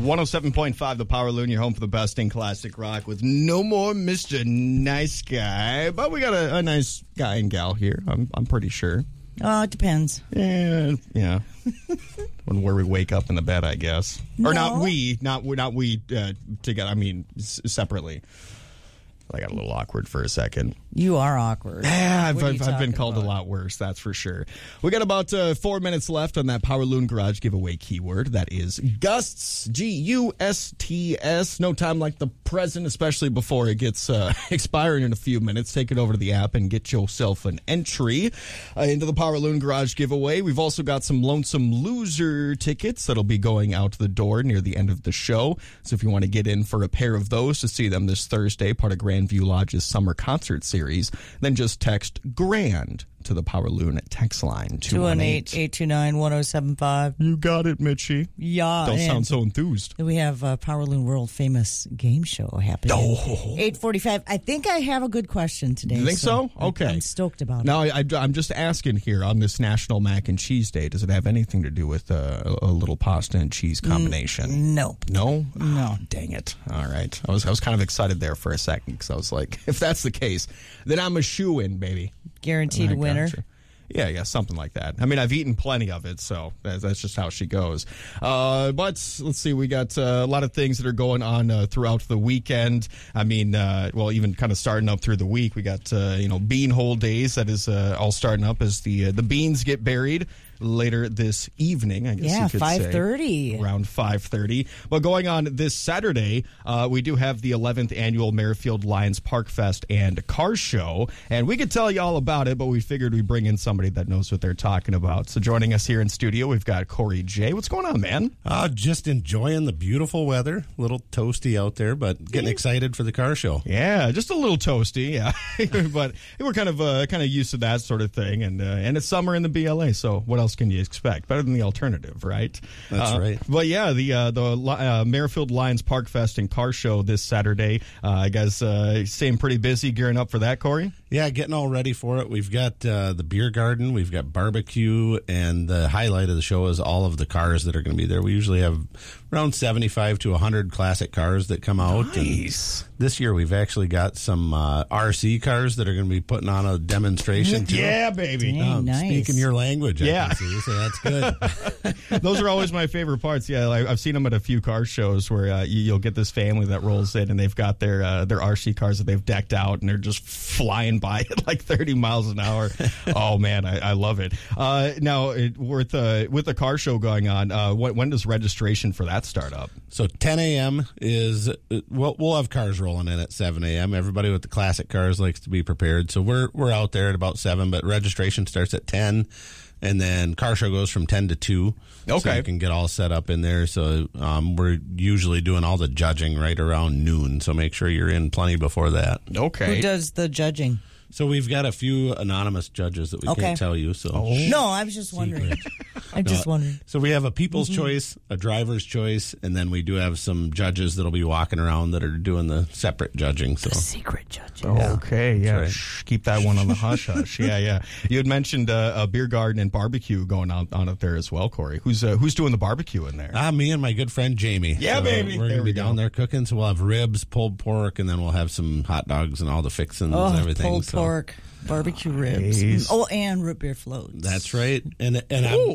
107.5 The Power Loon, your home for the best in classic rock with no more Mr. Nice Guy. But we got a nice guy and gal here, I'm pretty sure. It depends. Yeah. Where we wake up in the bed, I guess. No. Or not we together. I mean, separately. I got a little awkward for a second. You are awkward. Yeah, I've been called a lot worse, that's for sure. We got about 4 minutes left on that Power Loon Garage giveaway keyword. That is Gusts, Gusts. No time like the present, especially before it gets expiring in a few minutes. Take it over to the app and get yourself an entry into the Power Loon Garage giveaway. We've also got some Lonesome Loser tickets that'll be going out the door near the end of the show. So if you want to get in for a pair of those to see them this Thursday, part of Grandview Lodge's summer concert series, then just text GRAND to the Power Loon text line 218-829-1075. You got it, Mitchie. Yeah. Don't sound so enthused. We have a Power Loon world famous game show happening. 8:45. I think I have a good question today. You think so? Okay. I'm stoked about it. Now, I'm just asking here on this National Mac and Cheese Day, does it have anything to do with a little pasta and cheese combination? No. No? No. Oh, dang it. All right. I was kind of excited there for a second because I was like, if that's the case, then I'm a shoo-in, baby. Guaranteed winner. Yeah, something like that. I mean, I've eaten plenty of it, so that's just how she goes. But let's see, we got a lot of things that are going on throughout the weekend. I mean, even kind of starting up through the week, we got bean hole days. That is all starting up as the beans get buried later this evening, I guess you could 5:30. say. Around 5:30. But going on this Saturday, we do have the 11th annual Merrifield Lions Park Fest and Car Show. And we could tell you all about it, but we figured we'd bring in somebody that knows what they're talking about. So joining us here in studio, we've got Corey J. What's going on, man? Just enjoying the beautiful weather. A little toasty out there, but getting excited for the car show. Yeah, just a little toasty, yeah. But we're kind of used to that sort of thing. And it's summer in the BLA, so what else can you expect? Better than the alternative, right? That's right. But yeah, the Merrifield Lions Park Fest and Car Show this Saturday. I guess staying pretty busy gearing up for that, Corey? Yeah, getting all ready for it. We've got the beer garden, we've got barbecue, and the highlight of the show is all of the cars that are going to be there. We usually have around 75 to 100 classic cars that come out. Nice. And this year we've actually got some RC cars that are going to be putting on a demonstration too. Yeah, baby. Nice. Speaking your language, yeah. I can see, so that's good. Those are always my favorite parts. Yeah, I've seen them at a few car shows where you'll get this family that rolls in and they've got their RC cars that they've decked out and they're just flying by at like 30 miles an hour. Oh man, I love it. Now with the car show going on, when does registration for that start up? So 10 a.m. is we'll have cars rolling in at 7 a.m. Everybody with the classic cars likes to be prepared, so we're out there at about 7. But registration starts at 10. And then car show goes from 10 to 2. Okay. So you can get all set up in there. So we're usually doing all the judging right around noon. So make sure you're in plenty before that. Okay. Who does the judging? So we've got a few anonymous judges that we can't tell you. So No, I was just wondering. I'm just wondering. So we have a people's choice, a driver's choice, and then we do have some judges that'll be walking around that are doing the separate judging. So Secret judging. Okay, yeah. Right. Shh, keep that one on the hush hush. Yeah. You had mentioned a beer garden and barbecue going on up there as well, Corey. Who's doing the barbecue in there? me and my good friend Jamie. Yeah, so baby. We're going to be down there cooking. So we'll have ribs, pulled pork, and then we'll have some hot dogs and all the fixings and everything. Pulled pork, barbecue ribs. Nice. Oh, and root beer floats. That's right. And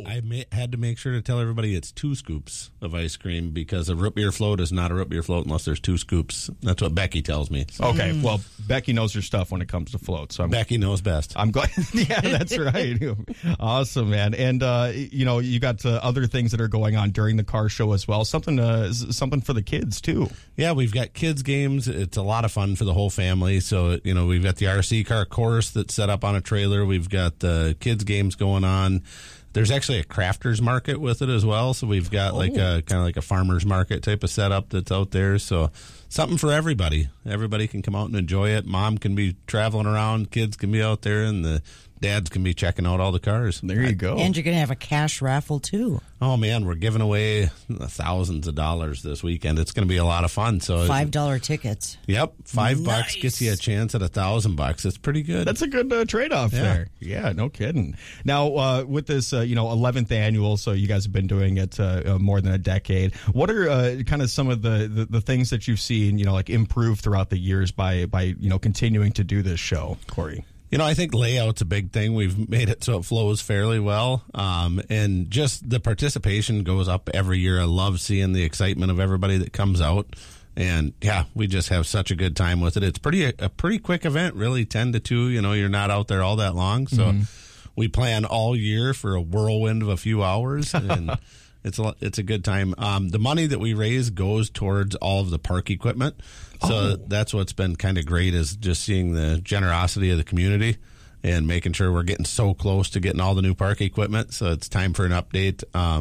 I had to make sure to tell everybody it's 2 scoops of ice cream because a root beer float is not a root beer float unless there's 2 scoops. That's what Becky tells me. So Okay, well, Becky knows her stuff when it comes to floats. So Becky knows best. I'm glad. Yeah, that's right. Awesome, man. And you got other things that are going on during the car show as well. Something for the kids too. Yeah, we've got kids games. It's a lot of fun for the whole family. So we've got the RC car course that's set up on a trailer. We've got the kids games going on. There's actually a crafters market with it as well. So we've got like a kind of like a farmer's market type of setup that's out there. So something for everybody. Everybody can come out and enjoy it. Mom can be traveling around. Kids can be out there in the dads can be checking out all the cars. There you go. And you're going to have a cash raffle, too. Oh, man, we're giving away thousands of dollars this weekend. It's going to be a lot of fun. So $5 tickets. Yep, $5 gets you a chance at $1,000. It's pretty good. That's a good trade-off there. Yeah, no kidding. Now, with this, 11th annual, so you guys have been doing it more than a decade. What are kind of some of the things that you've seen, like improve throughout the years by continuing to do this show, Corey? I think layout's a big thing. We've made it so it flows fairly well. And just the participation goes up every year. I love seeing the excitement of everybody that comes out. And, yeah, we just have such a good time with it. It's a pretty quick event, really, 10 to 2. You're not out there all that long. So we plan all year for a whirlwind of a few hours. And it's a good time. The money that we raise goes towards all of the park equipment. So that's what's been kind of great, is just seeing the generosity of the community and making sure we're getting so close to getting all the new park equipment. So it's time for an update.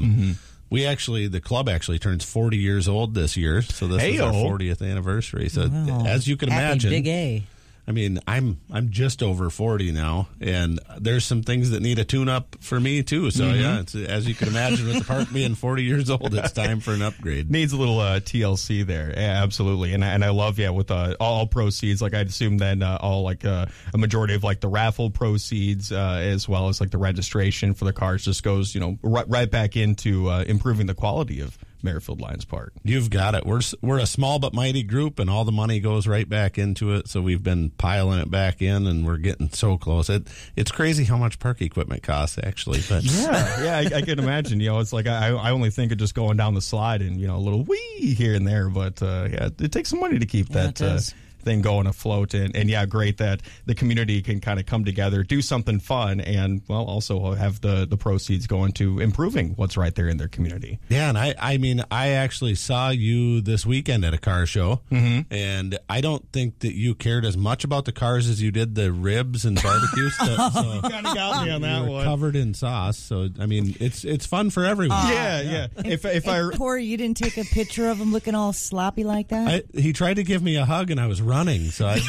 The club actually turns 40 years old this year. So this is our 40th anniversary. So as you can imagine, Big A. I mean, I'm just over 40 now, and there's some things that need a tune-up for me, too. So, it's, as you can imagine, with the park being 40 years old, it's time for an upgrade. Needs a little TLC there. Yeah, absolutely. And I love, with all proceeds, like I'd assume then all a majority of the raffle proceeds as well as the registration for the cars just goes, right back into improving the quality of Merrifield Lions Park. You've got it. We're a small but mighty group, and all the money goes right back into it. So we've been piling it back in, and we're getting so close. It's crazy how much park equipment costs, actually. But I can imagine. It's like I only think of just going down the slide and a little wee here and there, but it takes some money to keep that thing going afloat. And great that the community can kind of come together, do something fun, and also have the proceeds going to improving what's right there in their community. Yeah, and I actually saw you this weekend at a car show, and I don't think that you cared as much about the cars as you did the ribs and barbecue stuff. So you kind of got me on that one. Covered in sauce, so it's fun for everyone. Yeah. If Corey, you didn't take a picture of him looking all sloppy like that? He tried to give me a hug, and I was running, so I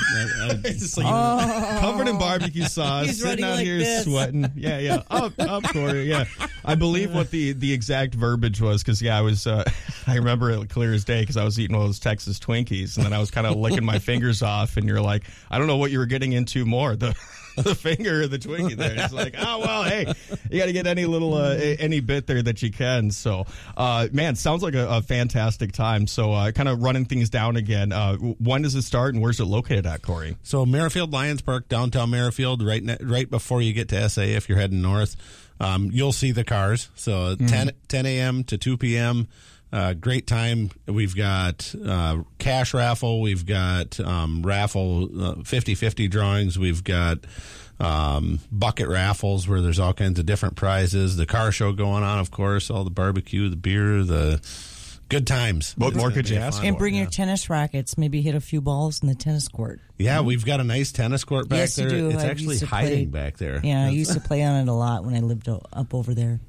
covered in barbecue sauce, He's sitting out like here this. sweating. Yeah, up, Corey. Yeah, I believe what the exact verbiage was, because I was I remember it clear as day, because I was eating one of those Texas Twinkies, and then I was kind of licking my fingers off, and you're like, I don't know what you were getting into more, the finger or the Twinkie there. It's like, hey, you got to get any little any bit there that you can. So, man, sounds like a fantastic time. So, kind of running things down again. When does it start, and where's it located at, Corey? So, Merrifield Lions Park, downtown Merrifield, right before you get to SA, if you're heading north, you'll see the cars. So, 10 a.m. to 2 p.m., great time. We've got cash raffle. We've got raffle 50-50 drawings. We've got bucket raffles where there's all kinds of different prizes. The car show going on, of course, all the barbecue, the beer, the good times. What more could you ask for? And bring your tennis rackets. Maybe hit a few balls in the tennis court. Yeah, we've got a nice tennis court back there. You do. It's actually hiding back there. Yeah, I used to play on it a lot when I lived up over there.